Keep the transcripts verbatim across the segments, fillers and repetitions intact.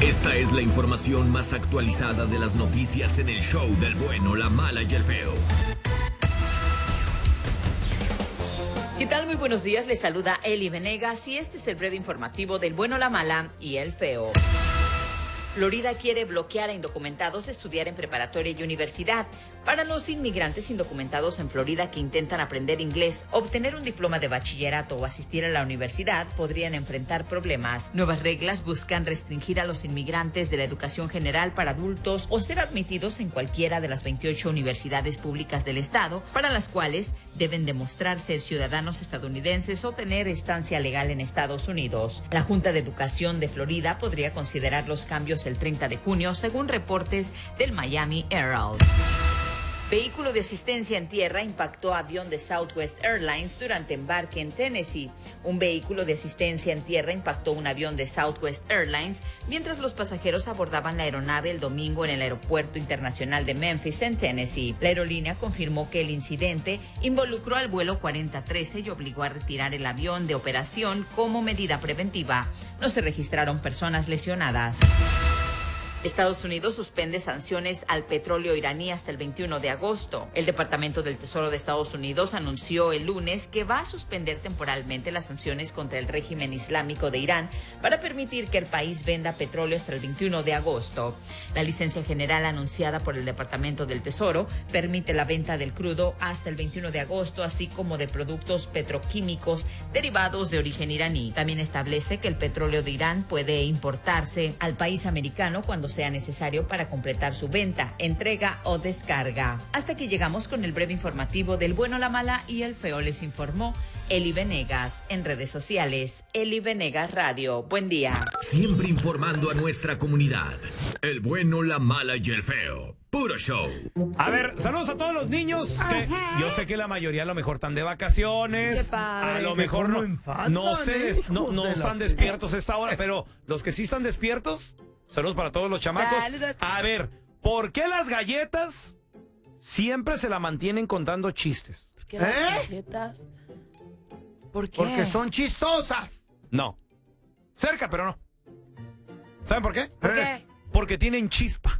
Esta es la información más actualizada de las noticias en el show del bueno, la mala y el feo. ¿Qué tal? Muy buenos días, les saluda Eli Venegas y este es el breve informativo del bueno, la mala y el feo. Florida quiere bloquear a indocumentados de estudiar en preparatoria y universidad. Para los inmigrantes indocumentados en Florida que intentan aprender inglés, obtener un diploma de bachillerato o asistir a la universidad podrían enfrentar problemas. Nuevas reglas buscan restringir a los inmigrantes de la educación general para adultos o ser admitidos en cualquiera de las veintiocho universidades públicas del estado, para las cuales deben demostrar ser ciudadanos estadounidenses o tener estancia legal en Estados Unidos. La Junta de Educación de Florida podría considerar los cambios el treinta de junio, según reportes del Miami Herald. Vehículo de asistencia en tierra impactó avión de Southwest Airlines durante embarque en Tennessee. Un vehículo de asistencia en tierra impactó un avión de Southwest Airlines mientras los pasajeros abordaban la aeronave el domingo en el Aeropuerto Internacional de Memphis, en Tennessee. La aerolínea confirmó que el incidente involucró al vuelo cuarenta trece y obligó a retirar el avión de operación como medida preventiva. No se registraron personas lesionadas. Estados Unidos suspende sanciones al petróleo iraní hasta el veintiuno de agosto. El Departamento del Tesoro de Estados Unidos anunció el lunes que va a suspender temporalmente las sanciones contra el régimen islámico de Irán para permitir que el país venda petróleo hasta el veintiuno de agosto. La licencia general anunciada por el Departamento del Tesoro permite la venta del crudo hasta el veintiuno de agosto, así como de productos petroquímicos derivados de origen iraní. También establece que el petróleo de Irán puede importarse al país americano cuando sea necesario para completar su venta, entrega o descarga. Hasta aquí llegamos con el breve informativo del bueno, la mala y el feo. Les informó Eli Venegas. En redes sociales, Eli Venegas Radio. Buen día. Siempre informando a nuestra comunidad. El bueno, la mala y el feo. Puro show. A ver, saludos a todos los niños. Que yo sé que la mayoría a lo mejor están de vacaciones. Qué padre. A lo mejor no, no, se des- no, no están despiertos a esta hora, pero los que sí están despiertos, saludos para todos los chamacos. Saludos. A ver, ¿por qué las galletas siempre se la mantienen contando chistes? ¿Por qué las ¿Eh? galletas? ¿Por qué? Porque son chistosas. No. Cerca, pero no. ¿Saben por qué? ¿Por qué? Porque tienen chispa.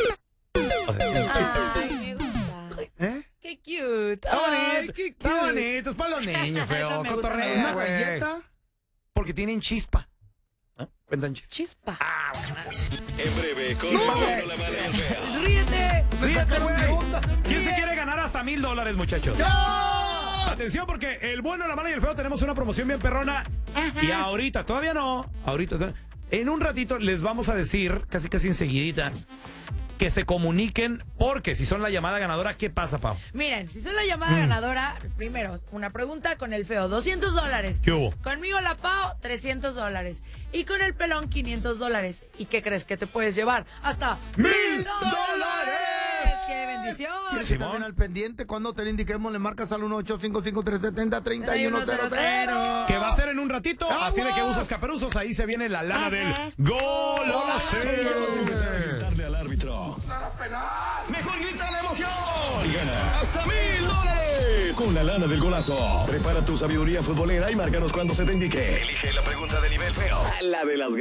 O sea, tienen chispa. Ay, me gusta. ¿Eh? Qué cute. Está Ay, bonito, qué está cute. bonito, es para los niños, Eso feo. me gusta, Cotorrea, me ¿Una gusta. güey. galleta? Porque tienen chispa. ¿Eh? Cuentan chistes. Chispa. En breve, con el bueno, la mala y el feo. Ríete. Ríete, güey. ¿Quién se Ríe. quiere ganar hasta mil dólares, muchachos? Atención, porque el bueno, la mala y el feo tenemos una promoción bien perrona. Y ahorita, todavía no, ahorita, en un ratito les vamos a decir, casi casi enseguidita, que se comuniquen, porque si son la llamada ganadora, ¿qué pasa, Pau? Miren, si son la llamada ganadora, primero, una pregunta con el feo, doscientos dólares. ¿Qué hubo? Conmigo la Pau, trescientos dólares. Y con el pelón, quinientos dólares. ¿Y qué crees que te puedes llevar? ¡Hasta ¡Mil dólares! ¡Qué bendición! ¿Quieres que Simón. también al pendiente? Cuando te lo indiquemos, le marcas al uno ocho cinco cinco tres siete cero tres uno cero cero. Que va a ser en un ratito, así de que ¡Vamos! usas caperuzos, ahí se viene la lana del golazo. Ya vas a empezar a gritarle al árbitro. Mejor grita la emoción y gana hasta mil dólares con la lana del golazo. Prepara tu sabiduría futbolera y márcanos cuando se te indique. Elige la pregunta de nivel feo. La de las